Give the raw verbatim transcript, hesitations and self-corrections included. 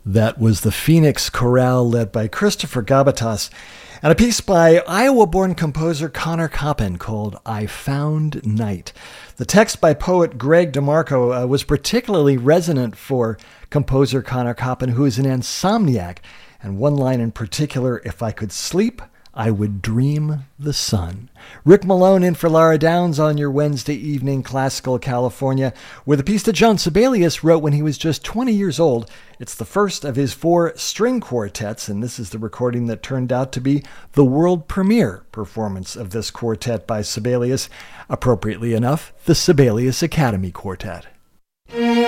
That was the Phoenix Chorale led by Christopher Gabatas, and a piece by Iowa-born composer Connor Coppin called I Found Night. The text by poet Greg DeMarco uh, was particularly resonant for composer Connor Coppin, who is an insomniac, and one line in particular, if I could sleep, I would dream the sun. Rick Malone in for Laura Downs on your Wednesday evening Classical California with a piece that John Sibelius wrote when he was just twenty years old. It's the first of his four string quartets, and this is the recording that turned out to be the world premiere performance of this quartet by Sibelius. Appropriately enough, the Sibelius Academy Quartet.